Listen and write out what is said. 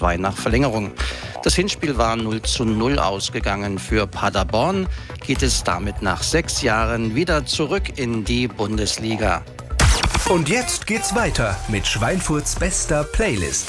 2 nach Verlängerung. Das Hinspiel war 0:0 ausgegangen. Für Paderborn geht es damit nach 6 Jahren wieder zurück in die Bundesliga. Und jetzt geht's weiter mit Schweinfurts bester Playlist.